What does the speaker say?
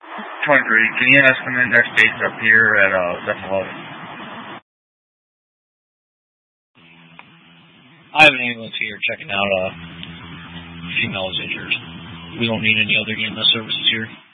23. Can you estimate next dates up here at Buffalo? I have an ambulance here checking out female is injured. We don't need any other EMS services here.